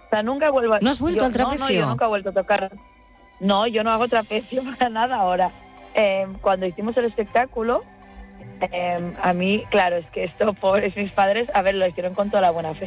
O sea, nunca vuelvo a... ¿No has vuelto al trapecio? No, yo nunca he vuelto a tocar. No, yo no hago trapecio para nada ahora. Cuando hicimos el espectáculo, a mí, claro, es que esto, pobres mis padres, a ver, lo hicieron con toda la buena fe.